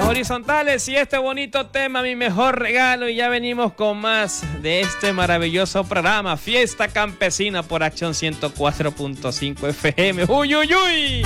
horizontales y este bonito tema, mi mejor regalo. Y ya venimos con más de este maravilloso programa, Fiesta Campesina por Acción 104.5 FM. ¡Uy, uy, uy!